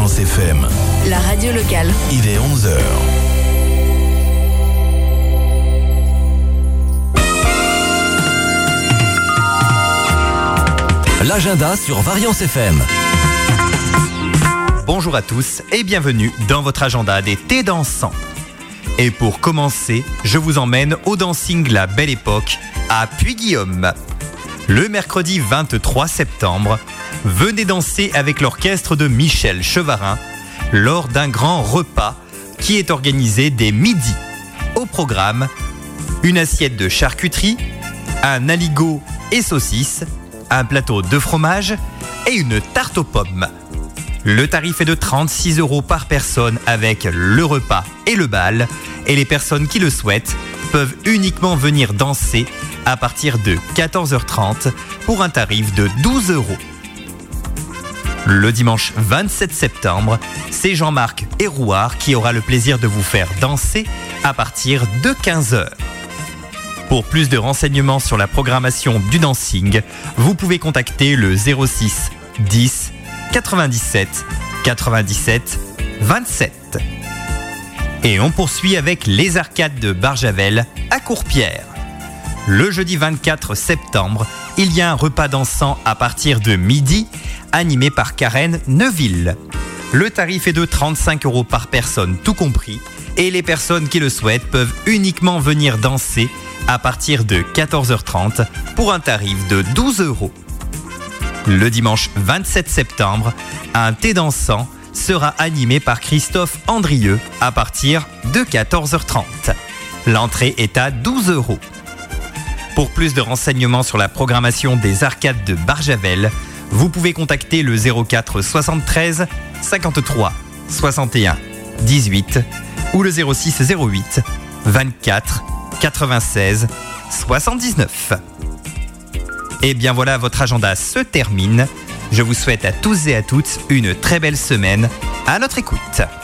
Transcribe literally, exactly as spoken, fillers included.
Variance F M. La radio locale. Il est onze heures. L'agenda sur Variance F M. Bonjour à tous et bienvenue dans votre agenda d'été dansant. Et pour commencer, je vous emmène au dancing La Belle Époque à Puy-Guillaume. Le mercredi vingt-trois septembre, venez danser avec l'orchestre de Michel Chevarin lors d'un grand repas qui est organisé dès midi. Au programme, une assiette de charcuterie, un aligot et saucisses, un plateau de fromage et une tarte aux pommes. Le tarif est de trente-six euros par personne avec le repas et le bal, et les personnes qui le souhaitent peuvent uniquement venir danser à partir de quatorze heures trente pour un tarif de douze euros. Le dimanche vingt-sept septembre, c'est Jean-Marc Hérouard qui aura le plaisir de vous faire danser à partir de quinze heures. Pour plus de renseignements sur la programmation du dancing, vous pouvez contacter le zéro six dix quatre-vingt-dix-sept quatre-vingt-dix-sept vingt-sept. Et on poursuit avec les arcades de Barjavel à Courpierre. Le jeudi vingt-quatre septembre, il y a un repas dansant à partir de midi, animé par Karen Neuville. Le tarif est de trente-cinq euros par personne tout compris, et les personnes qui le souhaitent peuvent uniquement venir danser à partir de quatorze heures trente pour un tarif de douze euros. Le dimanche vingt-sept septembre, un thé dansant sera animé par Christophe Andrieux à partir de quatorze heures trente. L'entrée est à douze euros. Pour plus de renseignements sur la programmation des arcades de Barjavel, vous pouvez contacter le zéro quatre soixante-treize cinquante-trois soixante et un dix-huit ou le zéro six zéro huit vingt-quatre quatre-vingt-seize soixante-dix-neuf. Et bien voilà, votre agenda se termine. Je vous souhaite à tous et à toutes une très belle semaine. À notre écoute.